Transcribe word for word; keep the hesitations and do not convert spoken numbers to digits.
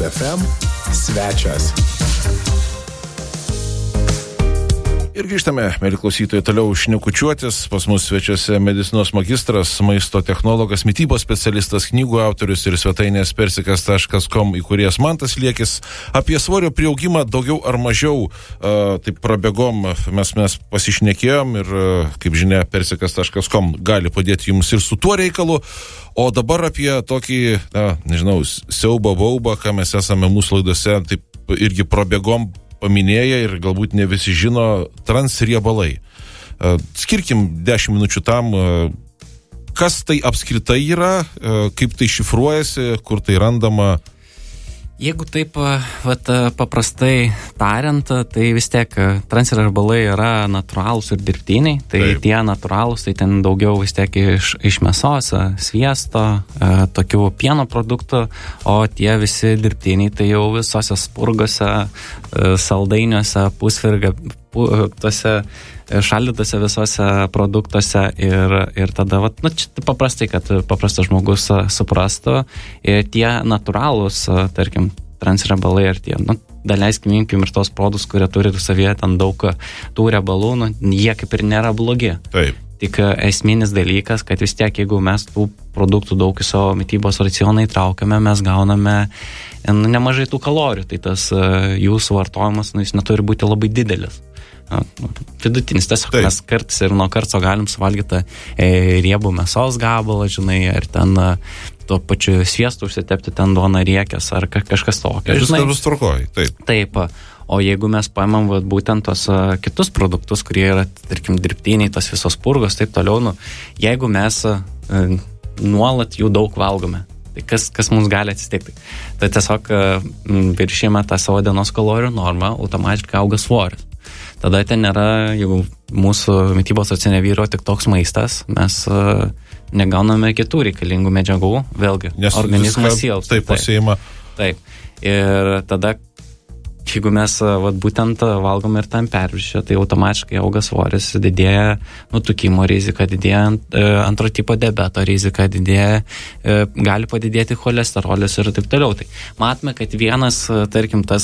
Blast F M svečias. Ir grįžtame, mėly klausytojai, toliau šnekučiuotis. Pas mus svečiuose medicinos magistras, maisto technologas, mitybos specialistas, knygų autorius ir svetainės persikas taškas com įkūrėjas Mantas Liekis. Apie svorio prieaugimą daugiau ar mažiau uh, taip prabėgom mes, mes pasišnekėjom ir, uh, kaip žinia, persikas taškas com gali padėti jums ir su tuo reikalu. O dabar apie tokį, na, nežinau, siaubą baubą, ką mes esame mūsų laidose, taip irgi prabėgom paminėję ir galbūt ne visi žino, transriebalai. Skirkim dešimt minučių tam, kas tai apskritai yra, kaip tai šifruojasi, kur tai randama. Jeigu taip vat, paprastai tariant, tai vis tiek transriebalai yra natūralūs ir dirbtiniai. Tai taip. Tie natūralūs, tai ten daugiau vis tiek iš, iš mėsos, sviesto, tokių pieno produktų, o tie visi dirbtiniai, tai jau visose spurgose, saldainiuose, pusvirga, tuose šaldytose visose produktuose ir, ir tada, vat, nu, čia paprastai, kad paprastas žmogus suprastų, ir tie natūralūs, tarkim, transriebalai ir tie, nu, daleiskim, imkim ir tos produktus, kurie turi savyje ten daug tų riebalų, nu, jie kaip ir nėra blogi. Taip. Tik esminis dalykas, kad vis tiek, jeigu mes tų produktų daug į savo mitybos racioną įtraukiame, mes gauname nu, nemažai tų kalorijų, tai tas jų suvartojimas, nu, jis neturi būti labai didelis. Vidutinis, tiesiog Taip. Mes kartais ir nuo karto galim suvalgyti e, riebų mėsos gabalą, žinai, ir ten tuo pačiu sviestu užsitepti ten duoną riekės ar ka, kažkas tokio. Žinai, bus tvarkoj, taip. Taip, o jeigu mes paimam vat, būtent tos uh, kitus produktus, kurie yra, tarkim, dirbtiniai, tos visos purgos, taip toliau, nu, jeigu mes uh, nuolat jų daug valgome, tai kas, kas mums gali atsitikti? Tai tiesiog uh, viršijame tą savo dienos kalorijų normą, automatiškai auga svoris. Tada ten nėra, jeigu mūsų mitybos racione vyro tik toks maistas, mes uh, negauname kitų reikalingų medžiagų, vėlgi, nes organizmas silpsta. Taip, pasiima. Taip. Ir tada, jeigu mes vat, būtent valgom ir tam perviršį, tai automatiškai auga svoris, didėja nutukimo rizika, didėja antro tipo diabeto rizika, didėja, gali padidėti cholesterolis ir taip toliau. Tai matome, kad vienas, tarkim, tas